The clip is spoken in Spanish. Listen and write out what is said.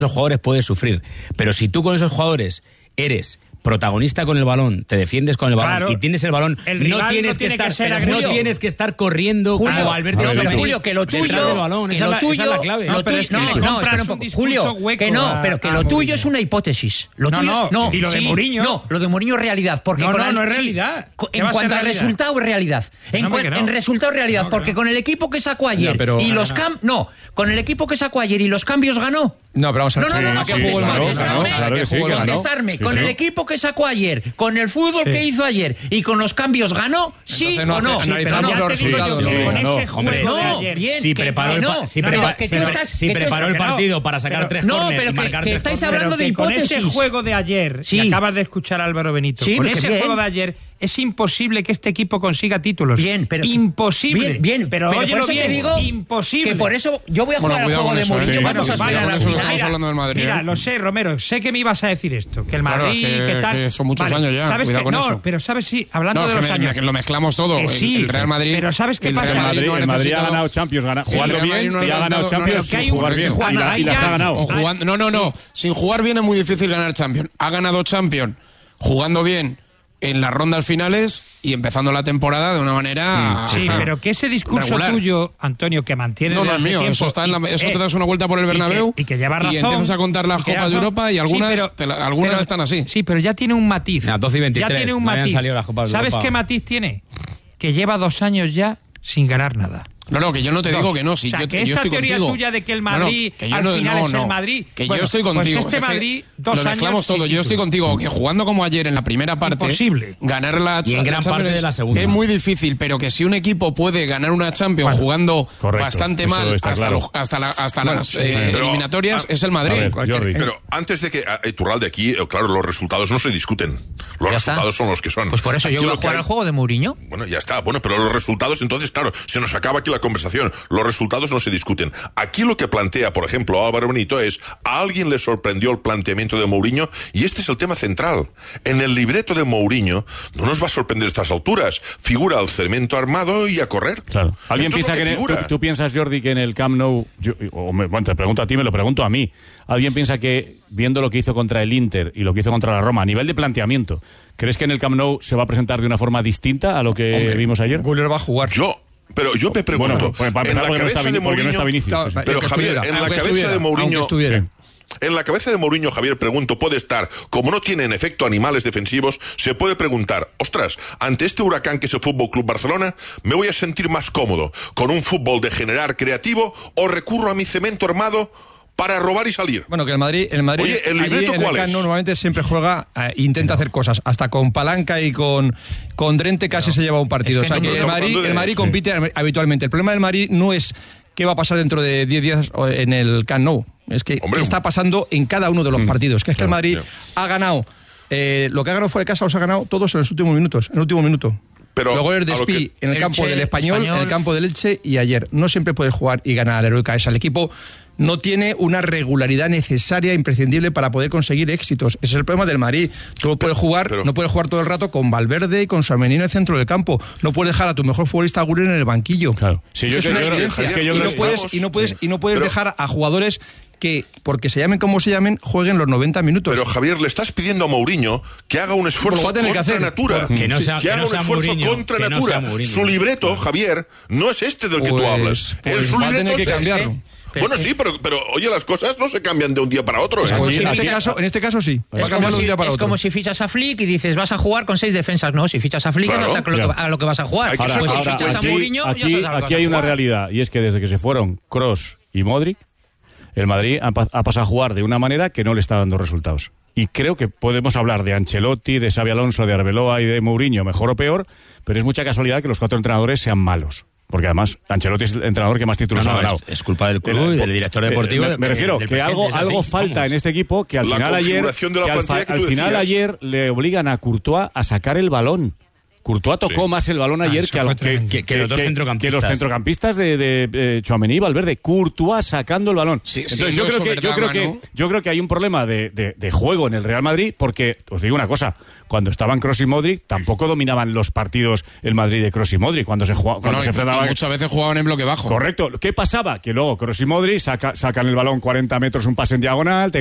esos jugadores puedes sufrir. Pero si tú con esos jugadores eres protagonista con el balón, te defiendes con el balón y tienes el balón, no tienes que estar corriendo como Valverde. Julio, que lo tuyo, esa es la clave. Julio, que no, pero que lo tuyo es una hipótesis. Lo tuyo y lo de Mourinho. No, lo de Mourinho es realidad, porque no es realidad. En cuanto al resultado es realidad. En resultado es realidad, porque con el equipo que sacó ayer y los con el equipo que sacó ayer y los cambios ganó. No, pero vamos a ver. Contestarme. Con el equipo que sacó ayer, con el fútbol que hizo ayer y con los cambios ganó, ¿sí o no? Analizamos los resultados. Con ese juego de ayer. Si preparó el partido para sacar 3 córneres y marcar 3 estáis hablando de hipótesis. Con ese juego de ayer, y acabas de escuchar a Álvaro Benito, con ese juego de ayer es imposible que este equipo consiga títulos. Imposible. Pero óyelo bien, digo, imposible. Que por eso yo voy a jugar al juego de Mourinho. Vamos a esperar. Estamos hablando del Madrid. Mira, lo sé, Romero, sé que me ibas a decir esto, que el Madrid, que tal. Son muchos años ya, ¿sabes cuidado con eso. Pero sabes, hablando de los años. Que lo mezclamos todo. El Real Madrid. Pero ¿sabes qué pasa? El Madrid ha ganado Champions, jugando bien, y ha ganado Champions sin jugar bien. Y las ha ganado. No. Sin jugar bien es muy difícil ganar Champions. Ha ganado Champions jugando bien en las rondas finales y empezando la temporada de una manera... pero que ese discurso regular. Tuyo, Antonio, que mantiene... No es mío, tiempo, eso te das una vuelta por el Bernabéu y que lleva razón, y empiezas a contar las Copas de Europa y algunas, algunas están así. Sí, pero ya tiene un matiz. A 12 y 23 ya tiene un matiz. Salido las Copas de ¿Sabes Europa? Qué matiz tiene? Que lleva 2 años ya sin ganar nada. No, que yo no te digo que no. Si yo esta estoy teoría contigo. tuya de que el Madrid al final es el Madrid. Que yo estoy contigo. Pues este Madrid, 2 años. Lo mezclamos todo. Yo estoy contigo. Que jugando como ayer en la primera parte. Imposible. Ganar la y en gran parte de la segunda. Es muy difícil, pero que si un equipo puede ganar una Champions jugando bastante mal hasta las eliminatorias, es el Madrid. Pero antes de que Iturralde aquí, claro, los resultados no se discuten. Los resultados son los que son. Pues por eso yo voy a jugar al juego de Mourinho. Bueno, ya está. Bueno, pero los resultados, entonces, claro, se nos acaba aquí la conversación. Los resultados no se discuten. Aquí lo que plantea, por ejemplo, Álvaro Benito es: a alguien le sorprendió el planteamiento de Mourinho, y este es el tema central. En el libreto de Mourinho no nos va a sorprender estas alturas. Figura el cemento armado y a correr. Claro. ¿Alguien piensa que tú piensas, Jordi, que en el Camp Nou, te pregunto a ti, me lo pregunto a mí, ¿alguien piensa que, viendo lo que hizo contra el Inter y lo que hizo contra la Roma, a nivel de planteamiento, ¿crees que en el Camp Nou se va a presentar de una forma distinta a lo que vimos ayer? Güler va a jugar. Pero yo me pregunto, para empezar, porque no está Vinicius. Pero Javier, en la cabeza de Mourinho... En la cabeza de Mourinho, Javier, pregunto, puede estar, como no tiene en efecto animales defensivos, se puede preguntar, ostras, ante este huracán que es el Fútbol Club Barcelona, ¿me voy a sentir más cómodo con un fútbol de generar creativo o recurro a mi cemento armado para robar y salir? Bueno, que el Madrid Oye, ¿el libreto cuál es? Normalmente siempre juega, intenta hacer cosas, hasta con Palanca y con Drente casi se lleva un partido. Es que el Madrid compite habitualmente. El problema del Madrid no es qué va a pasar dentro de 10 días en el Camp Nou. Es que qué está pasando en cada uno de los partidos. Que es que el Madrid ha ganado, lo que ha ganado fuera de casa los ha ganado todos en los últimos minutos, en el último minuto. Pero luego el despí en el campo del Español, en el campo del Elche y ayer. No siempre puedes jugar y ganar a la heroica. El equipo no tiene una regularidad necesaria, imprescindible para poder conseguir éxitos. Ese es el problema del Madrid. Tú no puedes jugar todo el rato con Valverde y con Tchouaméni en el centro del campo. No puedes dejar a tu mejor futbolista Güler en el banquillo. Claro. Sí, es una evidencia. Y no puedes dejar a jugadores que, porque se llamen como se llamen, jueguen los 90 minutos. Pero Javier, le estás pidiendo a Mourinho que haga un esfuerzo contra natura. Que haga un esfuerzo contra natura. Su libreto, Javier, no es este del que tú hablas. Su va a tener que cambiarlo. Bueno, sí, pero oye, las cosas no se cambian de un día para otro. En este caso sí. Va a cambiar de un día para otro. Es como si fichas a Flick y dices, vas a jugar con 6 defensas. No, si fichas a Flick, a lo que vas a jugar. Ahora, si fichas a Mourinho, aquí hay una realidad, y es que desde que se fueron Kroos y Modric, el Madrid ha pasado a jugar de una manera que no le está dando resultados. Y creo que podemos hablar de Ancelotti, de Xabi Alonso, de Arbeloa y de Mourinho, mejor o peor, pero es mucha casualidad que los 4 entrenadores sean malos. Porque además Ancelotti es el entrenador que más títulos ha ganado. Es culpa del club y del director deportivo. Me refiero que algo falta en este equipo, que al final ayer le obligan a Courtois a sacar el balón. Courtois tocó más el balón ayer que los dos centrocampistas de Tchouaméni y Valverde. Courtois sacando el balón. Sí, entonces yo creo que hay un problema de juego en el Real Madrid, porque os digo una cosa, cuando estaban Kroos y Modric tampoco dominaban los partidos el Madrid de Kroos y Modric cuando se enfrentaban. Muchas veces jugaban en bloque bajo. Correcto. ¿Qué pasaba? Que luego Kroos y Modric sacan el balón 40 metros, un pase en diagonal,